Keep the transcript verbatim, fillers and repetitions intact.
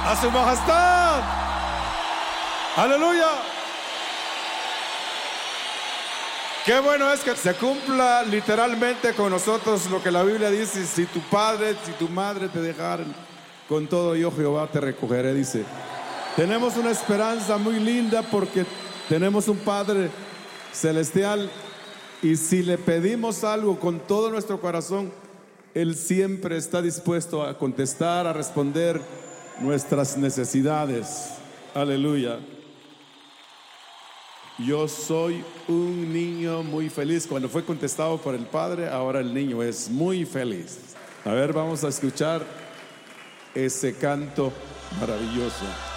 a su majestad. Aleluya. Qué bueno es que se cumpla literalmente con nosotros lo que la Biblia dice: si tu padre, si tu madre te dejaran, con todo yo Jehová te recogeré, dice. Tenemos una esperanza muy linda porque tenemos un Padre celestial, y si le pedimos algo con todo nuestro corazón, Él siempre está dispuesto a contestar, a responder nuestras necesidades. Aleluya. Yo soy un niño muy feliz. Cuando fue contestado por el Padre, ahora el niño es muy feliz. A ver, vamos a escuchar ese canto maravilloso.